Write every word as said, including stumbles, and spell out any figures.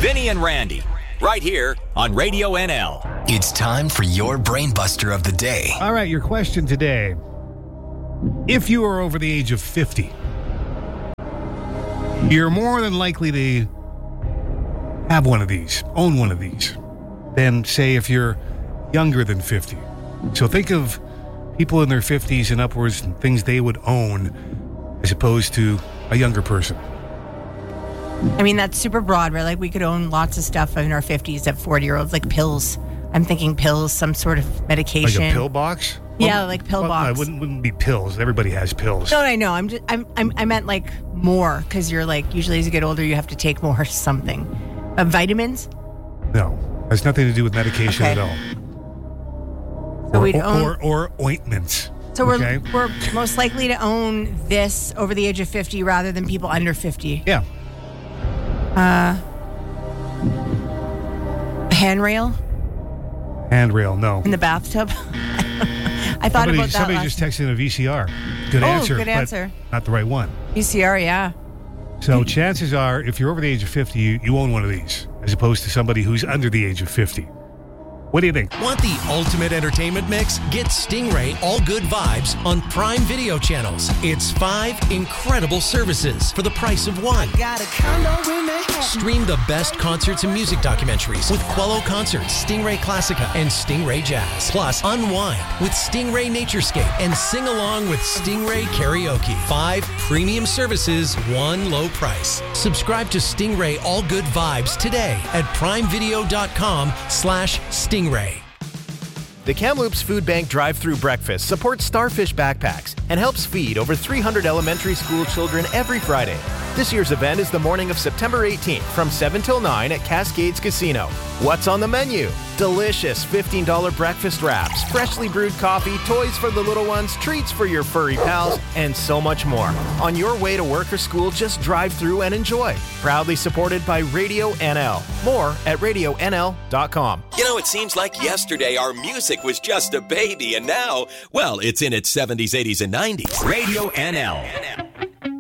Vinny and Randy, right here on Radio N L. It's time for your brain buster of the day. All right, your question today. If you are over the age of fifty, you're more than likely to have one of these, own one of these, than, say, if you're younger than fifty. So think of people in their fifties and upwards and things they would own as opposed to a younger person. I mean, that's super broad, right? Like, we could own lots of stuff in our fifties that forty-years-olds, like pills. I'm thinking pills, some sort of medication. Like a pill box? Yeah, well, like pill well, box. No, it wouldn't, wouldn't be pills. Everybody has pills. No, I know. I'm just, I'm, I'm, I meant like more, because you're like, usually as you get older, you have to take more something. Uh, vitamins? No, has nothing to do with medication Okay. at all. So or, we'd or, own- or, or ointments. So we're okay? we're most likely to own this over the age of fifty rather than people under fifty. Yeah. Uh, a handrail Handrail, no. in the bathtub. I thought somebody about that. somebody last just texted in a V C R. Good Oh, answer. good but answer. not the right one. V C R, yeah. So chances are, if you're over the age of fifty, you, you own one of these, as opposed to somebody who's under the age of fifty. What do you think? Want the ultimate entertainment mix? Get Stingray All Good Vibes on Prime Video channels. It's five incredible services for the price of one. Got a condo in Manhattan. Stream the best concerts and music documentaries with Quello Concerts, Stingray Classica, and Stingray Jazz. Plus, unwind with Stingray Naturescape and sing along with Stingray Karaoke. Five premium services, one low price. Subscribe to Stingray All Good Vibes today at primevideo.com slash Stingray. The Kamloops Food Bank drive-through breakfast supports Starfish Backpacks and helps feed over three hundred elementary school children every Friday. This year's event is the morning of September eighteenth from seven till nine at Cascades Casino. What's on the menu? Delicious fifteen dollars breakfast wraps, freshly brewed coffee, toys for the little ones, treats for your furry pals, and so much more. On your way to work or school, just drive through and enjoy. Proudly supported by Radio N L. More at radio n l dot com. You know, it seems like yesterday our music was just a baby, and now, well, it's in its seventies, eighties, and nineties. Radio N L.